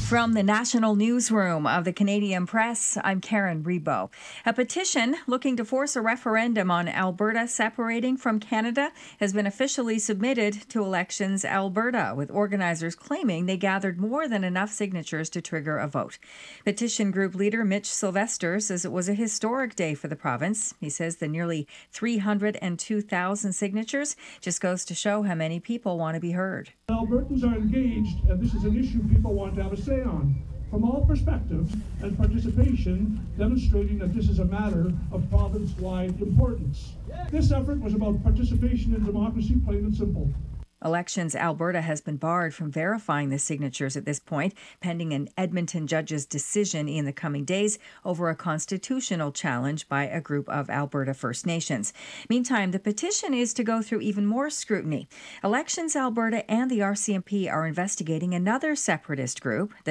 From the national newsroom of the Canadian Press, I'm Karen Rebo. A petition looking to force a referendum on Alberta separating from Canada has been officially submitted to Elections Alberta, with organizers claiming they gathered more than enough signatures to trigger a vote. Petition group leader Mitch Sylvester says it was a historic day for the province. He says the nearly 302,000 signatures just goes to show how many people want to be heard. Albertans are engaged, and this is an issue people want to have a say on from all perspectives, and participation demonstrating that this is a matter of province-wide importance. This effort was about participation in democracy, plain and simple. Elections Alberta has been barred from verifying the signatures at this point, pending an Edmonton judge's decision in the coming days over a constitutional challenge by a group of Alberta First Nations. Meantime, the petition is to go through even more scrutiny. Elections Alberta and the RCMP are investigating another separatist group, the